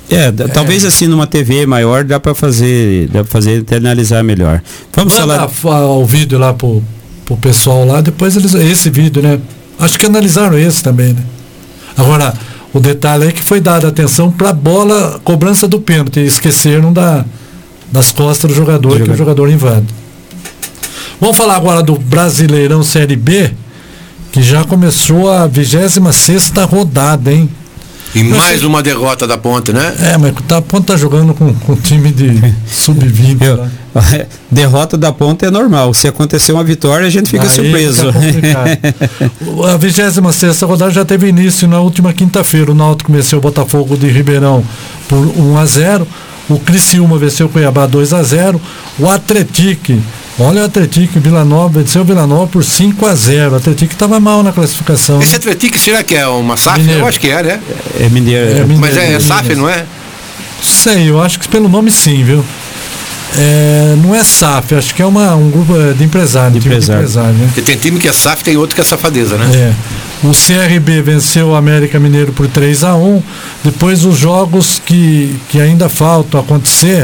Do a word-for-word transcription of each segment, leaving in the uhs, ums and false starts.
É, é, talvez assim numa T V maior dá para fazer, dá para fazer até analisar melhor. Vamos Manda falar o vídeo lá pro, pro pessoal lá, depois eles, esse vídeo, né? Acho que analisaram esse também, né? Agora, o detalhe é que foi dada atenção para a bola, cobrança do pênalti, e esqueceram da, das costas do jogador, jogador, que o jogador invade. Vamos falar agora do Brasileirão Série B, que já começou a vigésima sexta rodada, hein? E mais achei... uma derrota da Ponte, né? É, mas a Ponte tá jogando com, com time de sub vinte. Derrota da Ponte é normal. Se acontecer uma vitória, a gente fica aí surpreso. A vigésima sexta rodada já teve início na última quinta-feira. O Náutico venceu o Botafogo de Ribeirão por um a zero. O Criciúma venceu o Cuiabá dois a zero. O Atlético, olha o Atlético, Vila Nova venceu o Vila Nova por cinco a zero. O Atlético estava mal na classificação. Esse Atlético, será que é uma S A F? Mineiro. Eu acho que é, né? É Mineiro. É Mineiro, mas é, é S A F, não é? Sei, eu acho que pelo nome sim, viu? É, não é S A F, acho que é uma, um grupo de empresários. De empresário. de empresário, né? Porque tem time que é S A F, tem outro que é safadeza, né? É. O C R B venceu o América Mineiro por três a um. Depois os jogos que, que ainda faltam acontecer,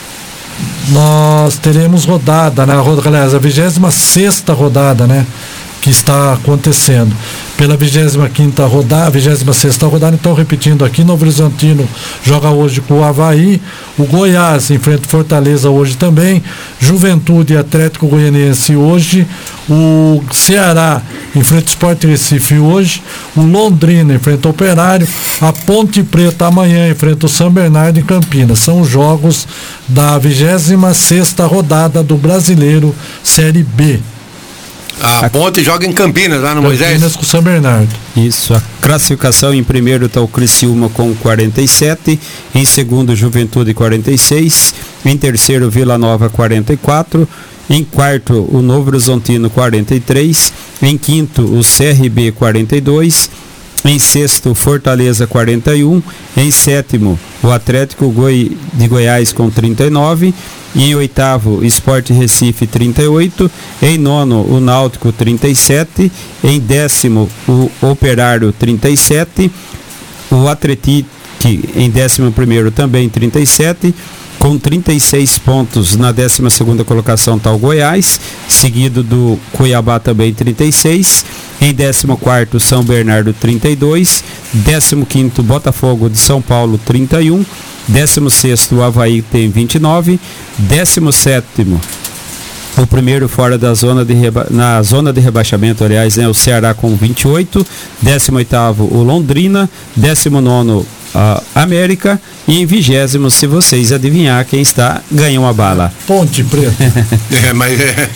nós teremos rodada, né? Aliás, a vigésima sexta rodada, né? Que está acontecendo. Pela vigésima quinta rodada, vigésima sexta rodada, então repetindo aqui, Novo Horizontino joga hoje com o Avaí, o Goiás enfrenta o Fortaleza hoje também, Juventude e Atlético Goianiense hoje, o Ceará enfrenta o Sport Recife hoje, o Londrina enfrenta o Operário, a Ponte Preta amanhã enfrenta o São Bernardo em Campinas. São os jogos da vigésima sexta rodada do Brasileiro Série B. A Ponte joga em Campinas, lá no Campinas Moisés. Campinas com o São Bernardo. Isso, a classificação em primeiro está o Criciúma com quarenta e sete, em segundo Juventude quarenta e seis, em terceiro Vila Nova quarenta e quatro, em quarto o Novo Horizontino quarenta e três, em quinto o C R B quarenta e dois, em sexto Fortaleza quarenta e um, em sétimo o Atlético Goi... de Goiás com trinta e nove, em oitavo Sport Recife trinta e oito, em nono o Náutico trinta e sete, em décimo o Operário trinta e sete, o Atlético em décimo primeiro também trinta e sete, com trinta e seis pontos na décima segunda colocação está o Goiás, seguido do Cuiabá também trinta e seis, em décimo quarto São Bernardo trinta e dois, décimo quinto Botafogo de São Paulo trinta e um, décimo sexto o Avaí tem vinte e nove, décimo sétimo o primeiro fora da zona de reba... na zona de rebaixamento, aliás, né, o Ceará com vinte e oito, décimo oitavo o Londrina, décimo nono a América e em vigésimo, se vocês adivinhar quem está, ganha uma bala. Ponte Preta. É, mas é,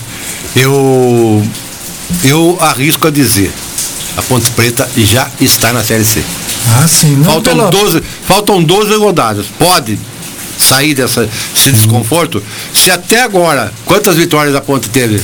eu eu arrisco a dizer, a Ponte Preta já está na Série C. Ah, sim. Não faltam, pela... doze, faltam doze rodadas. Pode sair dessa, desse desconforto? Se até agora, quantas vitórias a Ponte teve?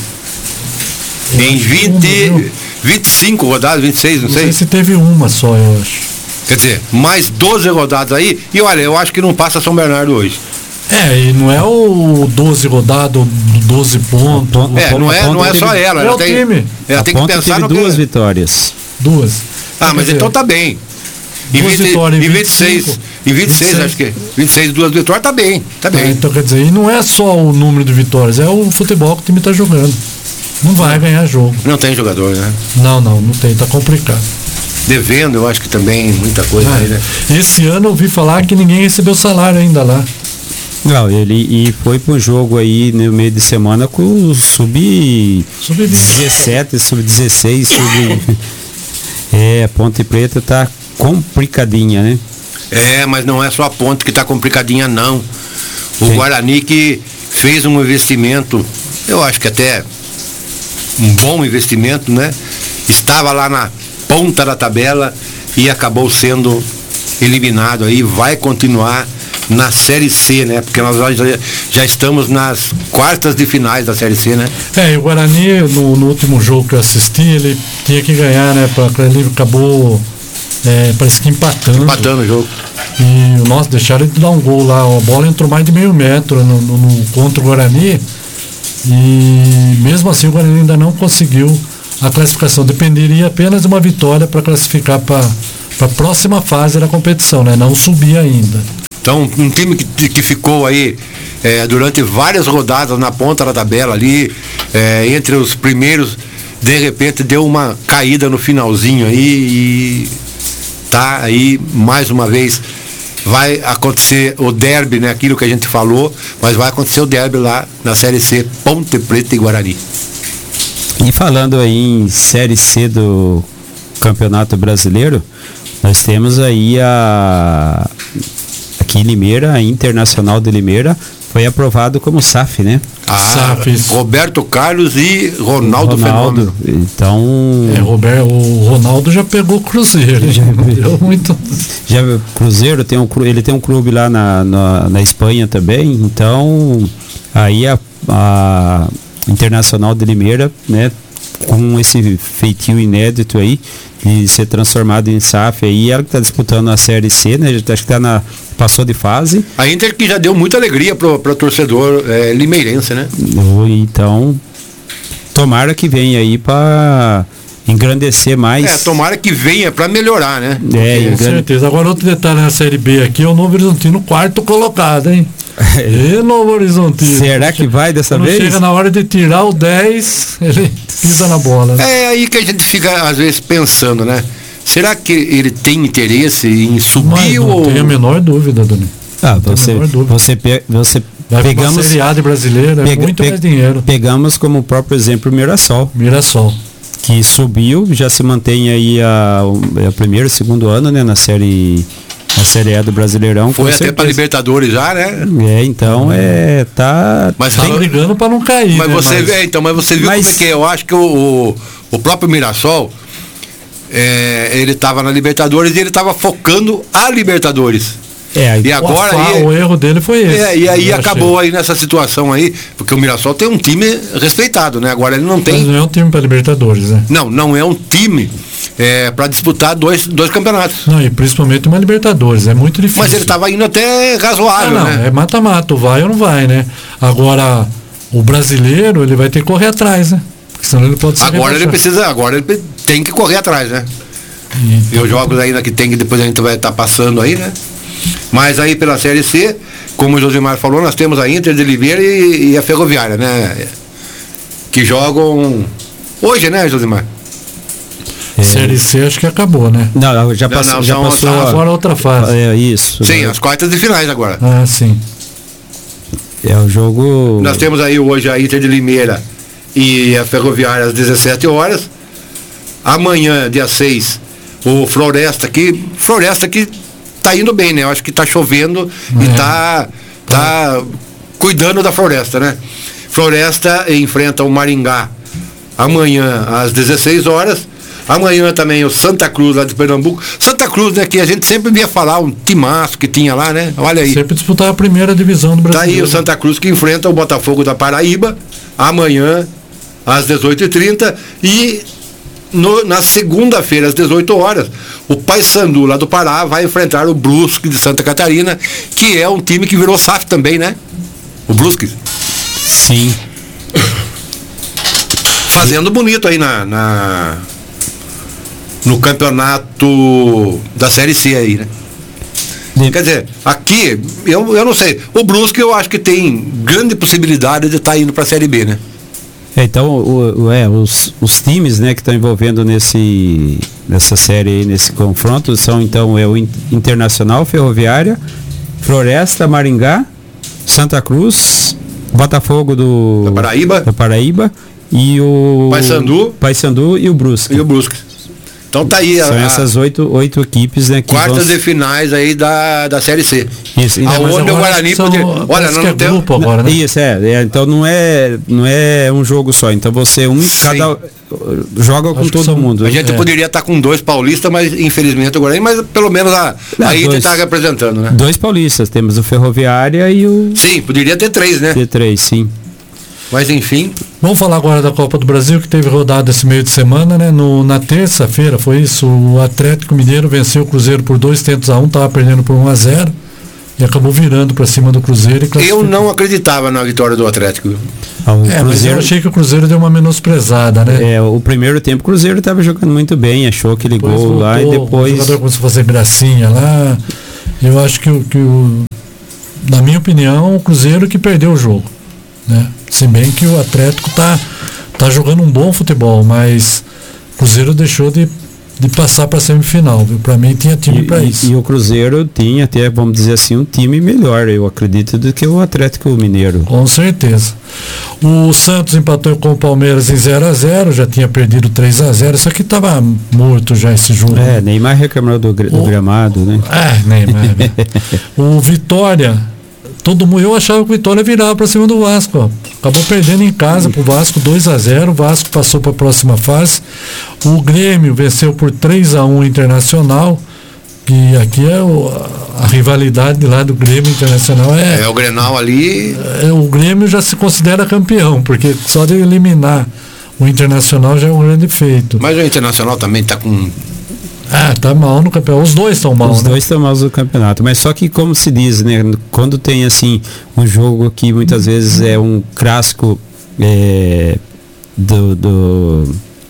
Eu em vinte, vinte e cinco rodadas, vinte e seis, não, não sei. Não sei se teve uma só, eu acho. Quer dizer, mais doze rodadas aí, e olha, eu acho que não passa São Bernardo hoje. É, e não é o doze rodado, doze pontos. É, não é, não é só ela. Ela tem, time. Ela tem que pensar no duas que... vitórias. Duas. Ah, mas dizer, então tá bem. Em, duas vinte, vitórias, em vinte e seis, vinte e cinco, em vinte e seis, vinte e seis, acho que vinte e seis, duas vitórias, tá bem, tá bem. Ah, então quer dizer, e não é só o número de vitórias, é o futebol que o time tá jogando. Não vai ganhar jogo. Não tem jogador, né? Não, não, não tem, tá complicado. Devendo, eu acho que também muita coisa ah, aí, né? Esse ano eu ouvi falar que ninguém recebeu salário ainda lá. Não, ele e foi pro jogo aí no meio de semana com o sub dezessete, sub dezesseis, sub é, a Ponte Preta tá complicadinha, né? É, mas não é só a Ponte que tá complicadinha, não. O Sim. Guarani que fez um investimento, eu acho que até um bom investimento, né? Estava lá na ponta da tabela e acabou sendo eliminado aí, vai continuar na Série C, né? Porque nós já, já estamos nas quartas de finais da Série C, né? É, e o Guarani, no, no último jogo que eu assisti, ele tinha que ganhar, né? Pra, ele acabou, é, parece que empatando. Empatando o jogo. E, nossa, deixaram ele dar um gol lá. A bola entrou mais de meio metro no, no, no, contra o Guarani. E mesmo assim o Guarani ainda não conseguiu a classificação. Dependeria apenas de uma vitória para classificar para a próxima fase da competição, né? Não subir ainda. Então, um time que, que ficou aí é, durante várias rodadas na ponta da tabela ali, é, entre os primeiros, de repente deu uma caída no finalzinho aí e tá aí mais uma vez. Vai acontecer o derby, né? Aquilo que a gente falou, mas vai acontecer o derby lá na Série C, Ponte Preta e Guarani. E falando aí em Série C do Campeonato Brasileiro, nós temos aí a aqui em Limeira, a Internacional de Limeira, foi aprovado como S A F, né? Ah, S A F, isso. Roberto Carlos e Ronaldo, Ronaldo. Fenômeno. Então. É, Roberto, o Ronaldo já pegou o Cruzeiro, já deu muito. Já Cruzeiro tem um ele tem um clube lá na, na, na Espanha também, então aí a, a Internacional de Limeira, né, com esse feitio inédito aí de ser transformado em S A F aí, ela que está disputando a Série C, né, acho que está na passou de fase. A Inter que já deu muita alegria pro, pro torcedor é, limeirense, né? Então, tomara que venha aí para engrandecer mais. É, tomara que venha para melhorar, né? É, com certeza. Agora outro detalhe na Série B aqui é o Novo Horizontino, quarto colocado, hein? E Novo Horizontino. Será que vai dessa Quando vez? Chega na hora de tirar o dez, ele pisa na bola. Né? É aí que a gente fica às vezes pensando, né? Será que ele tem interesse em subir Mas não ou... tenho a menor dúvida, Doni. Ah, você, você, pe, você Vai pegamos... Série A de brasileira, pega, é muito pe, mais dinheiro. Pegamos como próprio exemplo o Mirassol. Mirassol. Que subiu, já se mantém aí a, a primeiro, segundo ano, né, na série, na série A do Brasileirão. Foi até para Libertadores já, né? É, então é, tá... Mas tá tem, brigando para não cair, mas né, você mas... vê, então, mas você viu Mas... como é que é? Eu acho que o, o, o próprio Mirassol, é, ele estava na Libertadores e ele estava focando a Libertadores. É, e agora o, aí, o erro dele foi esse. É, e aí acabou aí nessa situação aí, porque o Mirassol tem um time respeitado, né? Agora ele não tem. Mas não é um time para Libertadores, né? Não, não é um time é, para disputar dois, dois campeonatos. Não, e principalmente uma Libertadores, é muito difícil. Mas ele estava indo até razoável, ah, não, né? É mata-mata, vai ou não vai, né? Agora, o brasileiro, ele vai ter que correr atrás, né? Porque senão ele pode ser Agora rebaixado. ele precisa, agora ele tem que correr atrás, né? E, E os jogos ainda que tem, que depois a gente vai estar tá passando aí, né? Mas aí pela Série C, como o Josimar falou, nós temos a Inter de Limeira e, e a Ferroviária, né? Que jogam hoje, né, Josimar? É. Série C acho que acabou, né? Não, já, Não, passou, não, já são- passou. são Agora outra fase. É isso. Sim, as quartas de finais agora. Ah, sim. É o jogo. Nós temos aí hoje a Inter de Limeira e a Ferroviária às dezessete horas. Amanhã, dia seis, o Floresta aqui. Floresta que tá indo bem, né? Eu acho que tá chovendo É. e tá, tá cuidando da Floresta, né? Floresta enfrenta o Maringá amanhã às dezesseis horas. Amanhã também o Santa Cruz lá de Pernambuco. Santa Cruz, né? Que a gente sempre via falar, um timaço que tinha lá, né? Olha aí. Sempre disputar a primeira divisão do Brasil. Tá aí o Santa Cruz que enfrenta o Botafogo da Paraíba amanhã às dezoito e trinta e no, na segunda-feira às dezoito horas o Paysandu lá do Pará vai enfrentar o Brusque de Santa Catarina, que é um time que virou S A F também, né? O Brusque. Sim. Fazendo bonito aí na, na no campeonato da Série C aí, né? De- Quer dizer, aqui, eu, eu não sei. O Brusque eu acho que tem grande possibilidade de estar indo para a Série B, né? É, então, o, o- é, os, os times, né, que estão envolvendo nesse, nessa série aí, nesse confronto, são então é o In- Internacional, Ferroviária, Floresta, Maringá, Santa Cruz, Botafogo do Da Paraíba. da Paraíba e o Paysandu. Paysandu e o Brusque. E o Brusque. Então tá aí a, São a essas oito, oito equipes, né, que quartas vão... de finais aí da, da Série C. Isso, ainda Aonde mais o agora Guarani são- poderia... Olha, parece nós que não é temos... grupo agora, né? Isso, é, é, então não é, não é um jogo só, então você um Sim. cada joga com Acho que todo são- mundo. A gente É. poderia estar com dois paulistas, mas infelizmente o Guarani, mas pelo menos a, Não, a Inter dois. está representando, né? Dois paulistas, temos o Ferroviária e o Sim, poderia ter três, né? T três, sim. Mas enfim, Vamos falar agora da Copa do Brasil, que teve rodada esse meio de semana, né? No, na terça-feira, foi isso, o Atlético Mineiro venceu o Cruzeiro por dois tentos a um, estava perdendo por um a zero e acabou virando para cima do Cruzeiro e eu classificou. não acreditava na vitória do Atlético. Ah, o É, mas eu Cruzeiro, achei que o Cruzeiro deu uma menosprezada, né? é, o primeiro tempo o Cruzeiro estava jogando muito bem, achou aquele Depois gol lá e voltou, O depois jogador começou a fazer gracinha lá. Eu acho que, o- que o, na minha opinião, o Cruzeiro que perdeu o jogo, né? Se bem que o Atlético tá, tá jogando um bom futebol, mas o Cruzeiro deixou de, de passar para a semifinal, viu? Para mim tinha time para isso. E o Cruzeiro tinha até, vamos dizer assim, um time melhor, eu acredito, do que o Atlético Mineiro. Com certeza. O Santos empatou com o Palmeiras em zero a zero, já tinha perdido três a zero, isso aqui estava morto já esse jogo. É, Neymar reclamou do, do o, gramado, né? É, Neymar. Né? O Vitória, todo mundo, eu achava que o Vitória virava para cima do Vasco, ó. Acabou perdendo em casa pro Vasco dois a zero, o Vasco passou para a próxima fase. O Grêmio venceu por três a um o Internacional, que aqui é o, a, a rivalidade lá do Grêmio Internacional é... É o Grenal ali... É, o Grêmio já se considera campeão, porque só de eliminar o Internacional já é um grande feito. Mas o Internacional também está com... Ah, tá mal no campeonato. Os dois estão mal, Os né? dois estão mal no campeonato. Mas só que, como se diz, né? Quando tem, assim, um jogo que muitas vezes é um clássico é, do, do,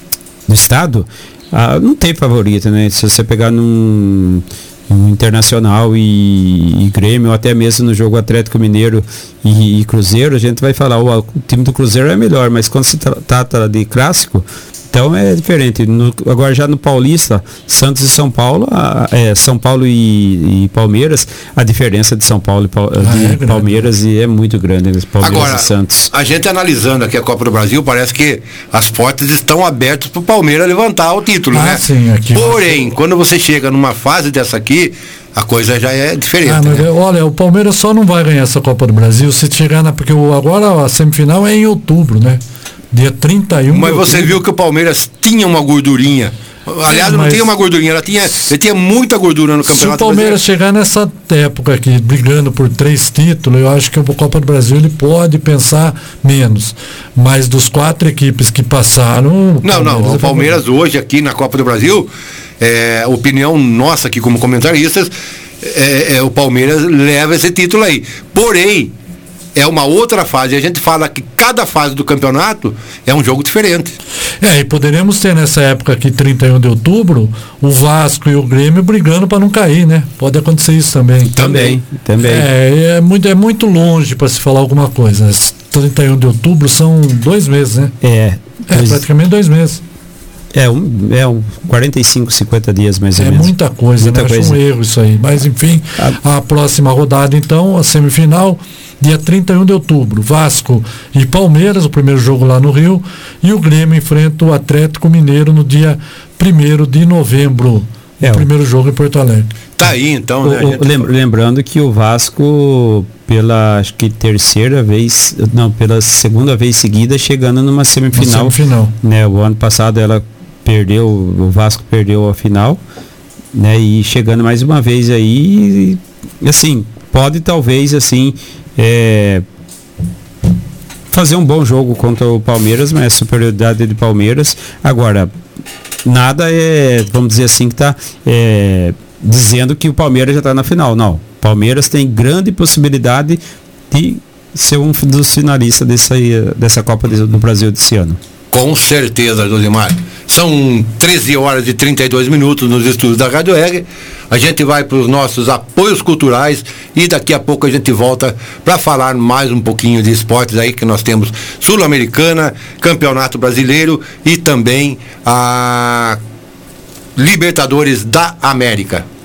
do estado, ah, não tem favorito, né? Se você pegar num, num Internacional e, e Grêmio, ou até mesmo no jogo Atlético Mineiro e, e Cruzeiro, a gente vai falar, oh, o time do Cruzeiro é melhor, mas quando se trata de clássico, então é diferente. No, agora já no Paulista, Santos e São Paulo, a, é, São Paulo e, e Palmeiras, a diferença de São Paulo e pa, ah, de é Palmeiras e é muito grande, Palmeiras agora, e Santos. A gente analisando aqui a Copa do Brasil, parece que as portas estão abertas para o Palmeiras levantar o título, ah, né? Sim, aqui Porém, quando você chega numa fase dessa aqui, a coisa já é diferente. Ah, mas, né? Olha, o Palmeiras só não vai ganhar essa Copa do Brasil se chegar na... Porque o, agora a semifinal é em outubro, né? Dia trinta e um. Mas você viu que o Palmeiras tinha uma gordurinha. Aliás, Sim, não mas... tinha uma gordurinha, ela tinha, ele tinha muita gordura no Se Campeonato o Palmeiras Brasileiro. chegar nessa época aqui, brigando por três títulos, eu acho que o Copa do Brasil ele pode pensar menos. Mas dos quatro equipes que passaram... Não, não, o é Palmeiras hoje aqui na Copa do Brasil, é, opinião nossa aqui como comentaristas, é, é, o Palmeiras leva esse título aí. Porém, é uma outra fase. A gente fala que cada fase do campeonato é um jogo diferente. É, e poderemos ter nessa época aqui, trinta e um de outubro, o Vasco e o Grêmio brigando para não cair, né? Pode acontecer isso também. Também, também. É, é muito, é muito longe para se falar alguma coisa. trinta e um de outubro são dois meses, né? É. É, dois, praticamente dois meses. É, um, é um quarenta e cinco, cinquenta dias mais ou é menos. É muita coisa, muita né? coisa. Acho um erro isso aí. Mas enfim, a... a próxima rodada então, a semifinal, dia trinta e um de outubro, Vasco e Palmeiras, o primeiro jogo lá no Rio, e o Grêmio enfrenta o Atlético Mineiro no dia primeiro de novembro, é, o primeiro jogo em Porto Alegre. Tá aí então, o, né? O, gente... Lembrando que o Vasco, pela acho que terceira vez, não, pela segunda vez seguida, chegando numa semifinal. Uma semifinal. Né, o ano passado ela perdeu, o Vasco perdeu a final, né? E chegando mais uma vez aí, assim, pode talvez assim é, fazer um bom jogo contra o Palmeiras, mas é superioridade de Palmeiras. Agora, nada é, vamos dizer assim, que está é, dizendo que o Palmeiras já está na final. Não. Palmeiras tem grande possibilidade de ser um dos finalistas dessa, dessa Copa do Brasil desse ano. Com certeza, Josimar. São treze horas e trinta e dois minutos nos estúdios da Rádio R. A gente vai para os nossos apoios culturais e daqui a pouco a gente volta para falar mais um pouquinho de esportes aí que nós temos Sul-Americana, Campeonato Brasileiro e também a Libertadores da América.